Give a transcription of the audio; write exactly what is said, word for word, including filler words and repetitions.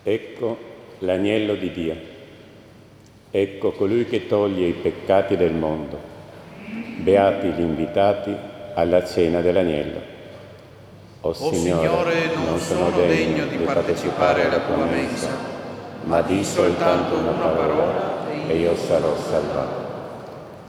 Ecco l'agnello di Dio. Ecco colui che toglie i peccati del mondo. Beati gli invitati alla cena dell'agnello. O Signore, Signore, non sono degno di partecipare alla tua mensa, ma di soltanto una parola e io sarò salvato.